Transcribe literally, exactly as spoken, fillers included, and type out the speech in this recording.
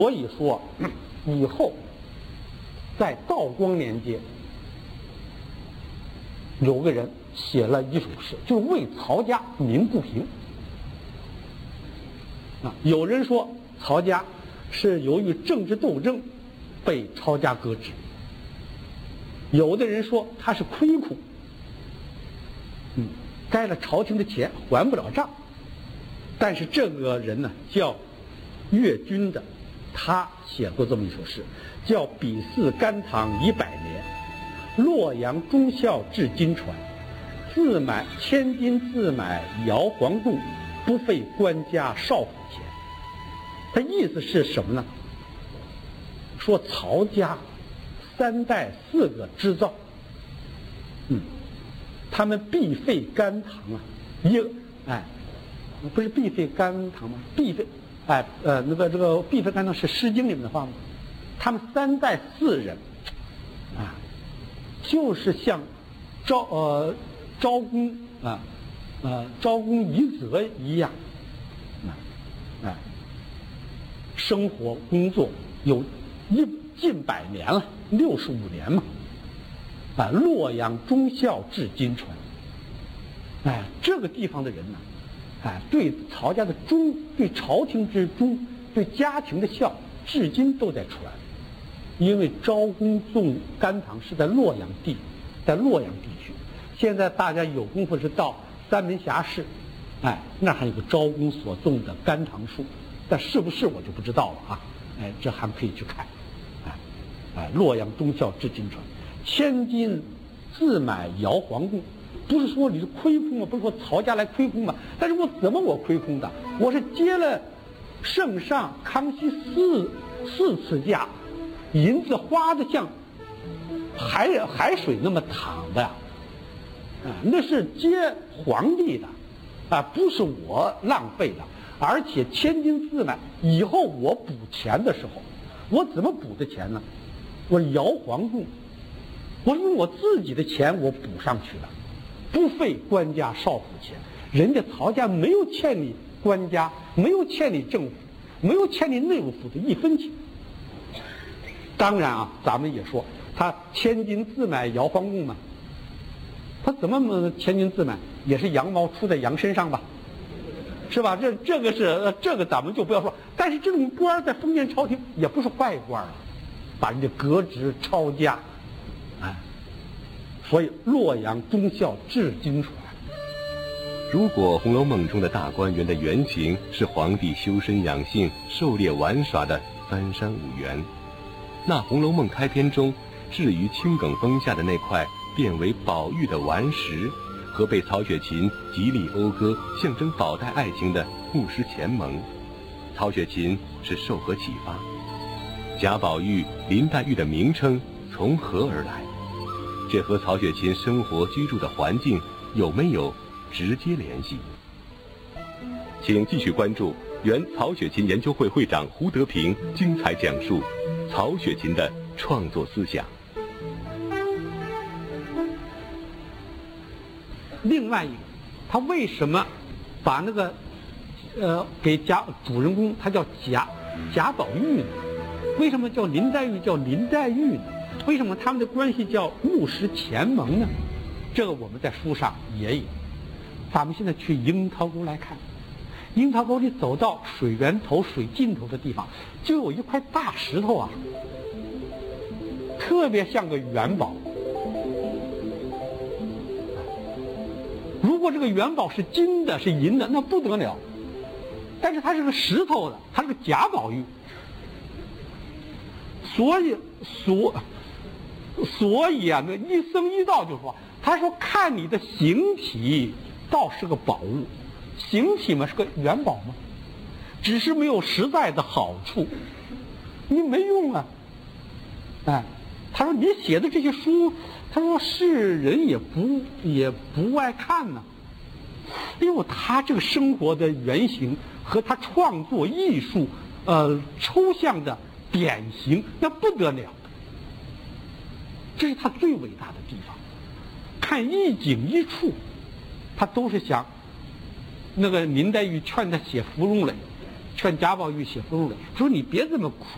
所以说，以后在道光年间，有个人写了一首诗，就是为曹家鸣不平。啊，有人说曹家是由于政治斗争被抄家革职，有的人说他是亏空，嗯，该了朝廷的钱还不了账。但是这个人呢，叫岳军的，他写过这么一首诗，叫“比似甘棠一百年，洛阳忠孝至今传。自买千金自买摇黄渡，不费官家少府钱。”他意思是什么呢？说曹家三代四个织造，嗯，他们必费甘棠啊，一哎，不是必费甘棠吗？必费，哎呃那个这个必费甘棠是《诗经》里面的话吗？他们三代四人，啊，就是像昭呃昭公啊呃昭公夷则一样，啊啊，生活工作有一近百年了，六十五年嘛，啊，洛阳忠孝至今传。哎，这个地方的人呢，哎，对曹家的忠，对朝廷之忠，对家庭的孝，至今都在传。因为昭公种甘棠是在洛阳地，在洛阳地区。现在大家有功夫是到三门峡市，哎，那还有个昭公所种的甘棠树，但是不是我就不知道了啊。哎，这还可以去看。哎，哎，洛阳忠孝至今传，千金自买摇黄渡。不是说你是亏空吗？不是说曹家来亏空吗？但是我怎么我亏空的？我是接了圣上康熙四四次驾，银子花的像海海水那么淌的呀，啊，那是接皇帝的，啊，不是我浪费的。而且千金自买，以后我补钱的时候，我怎么补的钱呢？我摇黄渡，我用我自己的钱我补上去了。不费官家少府钱，人家曹家没有欠你官家，没有欠你政府，没有欠你内务府的一分钱。当然啊，咱们也说他千金自买摇黄渡嘛，他怎么千金自买？也是羊毛出在羊身上吧，是吧？这这个是这个咱们就不要说。但是这种官在封建朝廷也不是坏官啊，把人家革职抄家，哎。所以洛阳忠孝至今传。 如果《红楼梦》中的大观园的原型是皇帝修身养性、狩猎玩耍的三山五园，那《红楼梦》开篇中置于青埂峰下的那块变为宝玉的顽石，和被曹雪芹极力讴歌、象征宝黛爱情的木石前盟，曹雪芹是受何启发？贾宝玉、林黛玉的名称从何而来？这和曹雪芹生活居住的环境有没有直接联系？请继续关注原曹雪芹研究会会长胡德平精彩讲述曹雪芹的创作思想。 另外一个，他为什么把那个呃给贾主人公他叫贾贾宝玉呢？为什么叫林黛玉叫林黛玉呢？为什么他们的关系叫木石前盟呢？这个我们在书上也有。咱们现在去樱桃沟来看，樱桃沟里走到水源头、水尽头的地方，就有一块大石头啊，特别像个元宝。如果这个元宝是金的、是银的，那不得了。但是它是个石头的，它是个贾宝玉，所以所。所以啊，那一僧一道就说，他说看你的形体倒是个宝物，形体嘛是个元宝嘛，只是没有实在的好处，你没用啊。哎，他说你写的这些书，他说世人也不也不爱看呢。哎呦，他这个生活的原型和他创作艺术呃抽象的典型，那不得了。这是他最伟大的地方，看一景一处，他都是想那个林黛玉劝他写芙蓉来，劝贾宝玉写芙蓉来，说你别这么苦